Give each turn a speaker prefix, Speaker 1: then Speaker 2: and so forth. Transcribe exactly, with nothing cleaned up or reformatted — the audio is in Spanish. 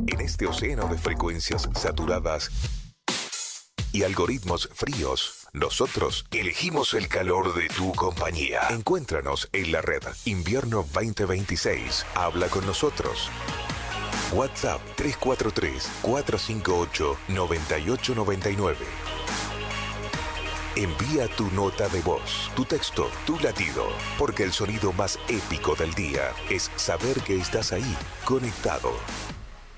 Speaker 1: En este océano de frecuencias saturadas y algoritmos fríos, nosotros elegimos el calor de tu compañía. Encuéntranos en la red Invierno veinte veintiséis. Habla con nosotros. WhatsApp tres cuatro tres, cuatro cinco ocho, nueve ocho nueve nueve. Envía tu nota de voz, tu texto, tu latido, porque el sonido más épico del día es saber que estás ahí, conectado.